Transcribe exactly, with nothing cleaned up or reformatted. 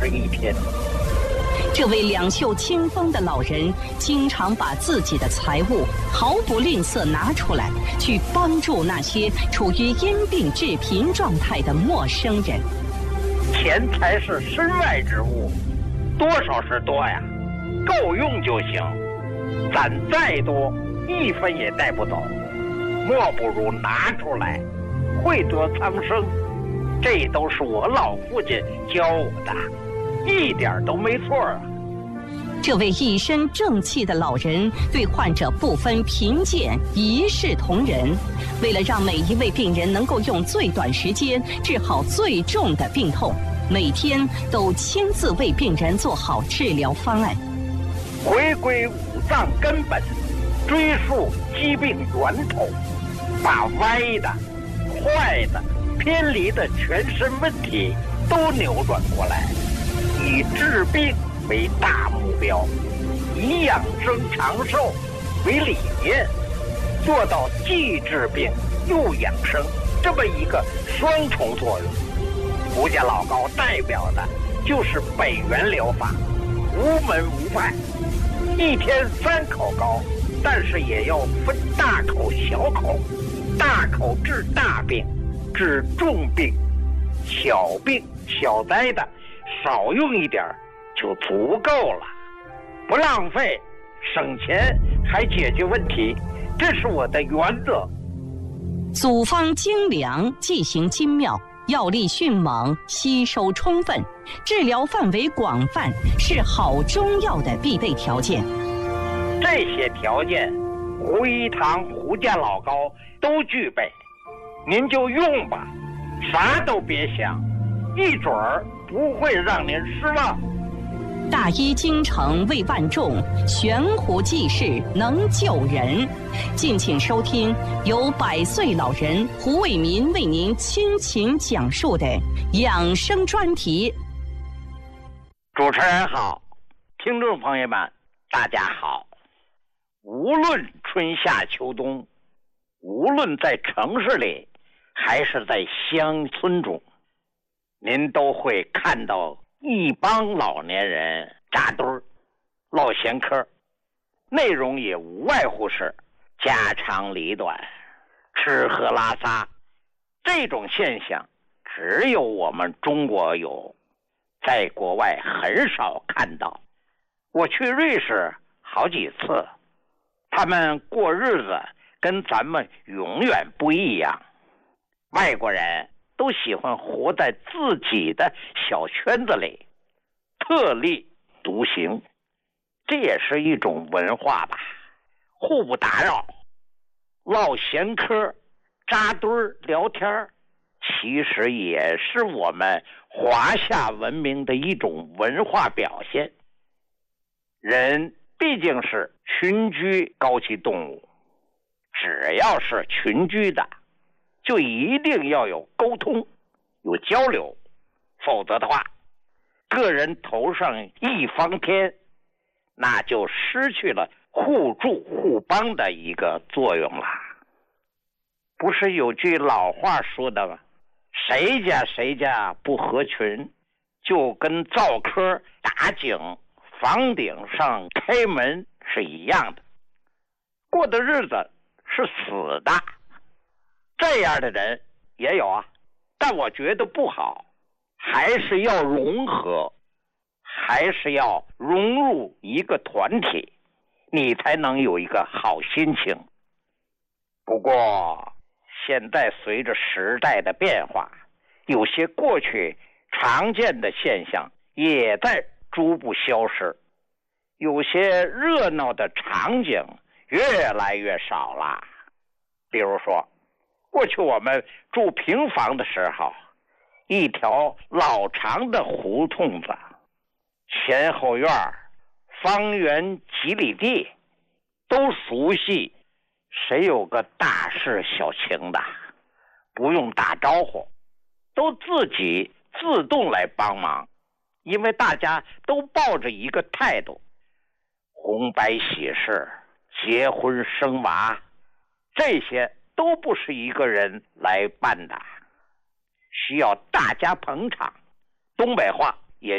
一天。 这位两袖清风的老人，经常把自己的财物毫不吝啬拿出来，去帮助那些处于因病致贫状态的陌生人。 钱财是身外之物，多少是多呀，够用就行。攒再多，一分也带不走，莫不如拿出来，惠泽苍生。这都是我老父亲教我的，一点都没错啊。 这位一身正气的老人对患者不分贫贱，一视同仁。为了让每一位病人能够用最短时间治好最重的病痛，每天都亲自为病人做好治疗方案。 回归五脏根本，追溯疾病源头，把歪的、坏的、偏离的全身问题都扭转过来，以治病为大目标，以养生长寿为理念，做到既治病又养生这么一个双重作用。胡家老高代表的就是北元疗法，无门无派，一天三口高，但是也要分大口小口，大口治大病，治重病，小病小灾的少用一点就足够了，不浪费，省钱还解决问题，这是我的原则。 组方精良，剂型精妙，药力迅猛，吸收充分，治疗范围广泛，是好中药的必备条件。 这些条件，胡一堂、胡家老高都具备，您就用吧，啥都别想，一准儿不会让您失望。 大医精诚为万众，悬壶济世能救人。敬请收听由百岁老人胡卫民为您倾情讲述的养生专题。 主持人好，听众朋友们大家好。无论春夏秋冬，无论在城市里还是在乡村中，您都会看到一帮老年人扎堆儿唠闲嗑，内容也无外乎是家长里短，吃喝拉撒。这种现象只有我们中国有，在国外很少看到。我去瑞士好几次，他们过日子跟咱们永远不一样。外国人都喜欢活在自己的小圈子里，特立独行，这也是一种文化吧。互不打扰，唠闲嗑，扎堆儿聊天，其实也是我们华夏文明的一种文化表现。人毕竟是群居高级动物，只要是群居的，就一定要有沟通，有交流，否则的话，个人头上一方天，那就失去了互助互帮的一个作用了。不是有句老话说的吗？谁家谁家不合群，就跟灶科打井房顶上开门是一样的，过的日子是死的。这样的人也有啊，但我觉得不好，还是要融合，还是要融入一个团体，你才能有一个好心情。不过现在随着时代的变化，有些过去常见的现象也在逐步消失，有些热闹的场景越来越少了。比如说过去我们住平房的时候，一条老长的胡同子，前后院方圆几里地，都熟悉，谁有个大事小情的，不用打招呼，都自己自动来帮忙，因为大家都抱着一个态度，红白喜事、结婚生娃，这些都不是一个人来办的，需要大家捧场。东北话